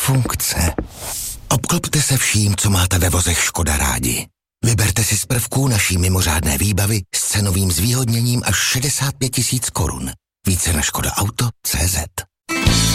funkce. Obklopte se vším, co máte ve vozech Škoda rádi. Vyberte si z prvků naší mimořádné výbavy s cenovým zvýhodněním až 65 000 korun. Více na škodaauto.cz.